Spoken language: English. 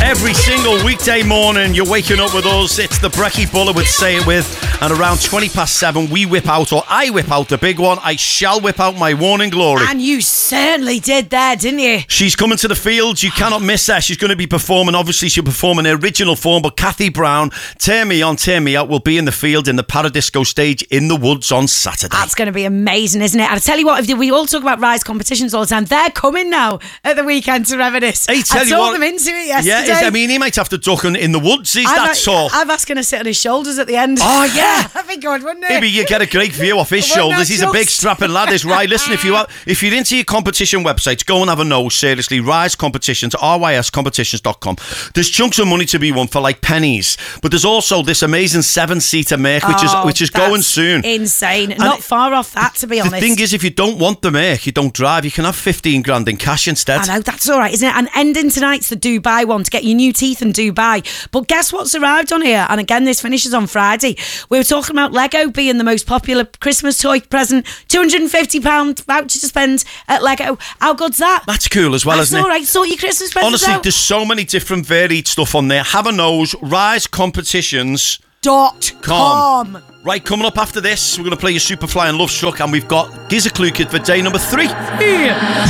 Every single weekday morning, you're waking up with us. It's the Brekkie Buller with Say It With. And around 7:20, we whip out, or I whip out the big one. I shall whip out my Morning Glory. And you certainly did there, didn't you? She's coming to the fields. You cannot miss her. She's going to be performing. Obviously, she'll perform in her original form. But Kathy Brown, Turn Me On, Turn Me Out, will be in the field in the Paradisco stage in the Woods on Saturday. That's going to be amazing, isn't it? And I tell you what, we all talk about Rise competitions all the time. They're coming now at the weekend to Reminisce. Hey, I saw them into it yesterday. Yeah, he might have to duck in the woods. That's all. I'm asking to sit on his shoulders at the end. Oh, yeah. That'd be good, wouldn't it? Maybe you get a great view off his shoulders. He's a big strapping lad, is right. Listen, if you're into your competition websites, go and have a nose, seriously. Rise Competitions, ryscompetitions.com. There's chunks of money to be won for like pennies, but there's also this amazing 7-seater Merc, which is going soon. Insane. Not far off that, to be honest. The thing is, if you don't want the Merc, you don't drive, you can have 15 grand in cash instead. I know, that's all right, isn't it? And ending tonight's the Dubai one to get your new teeth in Dubai. But guess what's arrived on here? And again, this finishes on Friday. We were talking about Lego being the most popular Christmas toy present. £250 voucher to spend at Lego. How good's that? That's cool as well, isn't it? That's all right. Sort your Christmas presents Honestly, out. there's so many different varied stuff on there. Have a nose. RiseCompetitions.com. Right, coming up after this, we're going to play your Superfly and Love Struck, and we've got Giza Clue Kid for day number 3.